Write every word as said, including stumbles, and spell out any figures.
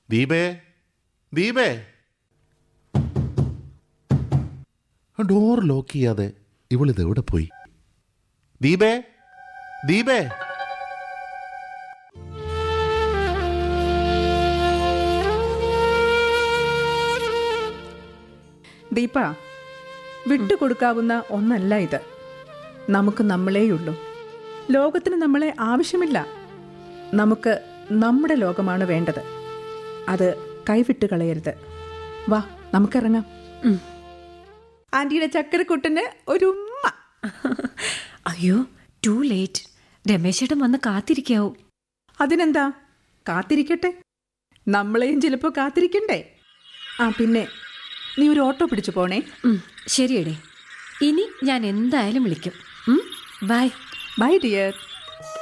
ദീപേ, ദീപേ. Door lock ചെയ്യാതെ ഇവളിത് എവിടെ പോയി? ദീപേ, ദീപേ. ദീപ, വിട്ടുകൊടുക്കാവുന്ന ഒന്നല്ല ഇത്. നമുക്ക് നമ്മളേയുള്ളൂ. ലോകത്തിന് നമ്മളെ ആവശ്യമില്ല. നമുക്ക് നമ്മുടെ ലോകമാണ് വേണ്ടത്. അത് കൈവിട്ട് കളയരുത്. വാ, നമുക്കിറങ്ങാം. ആന്റിയുടെ ചക്കരക്കുട്ടന് ഒരു ഉമ്മ. അയ്യോ, ടു ലേറ്റ്. രമേശേട്ടൻ വന്ന് കാത്തിരിക്കാവും. അതിനെന്താ, കാത്തിരിക്കട്ടെ. നമ്മളെയും ചിലപ്പോൾ കാത്തിരിക്കണ്ടേ. ആ പിന്നെ, നീ ഒരു ഓട്ടോ പിടിച്ചു പോണേ. ശരിയടേ, ഇനി ഞാൻ എന്തായാലും വിളിക്കും. Bye bye dear.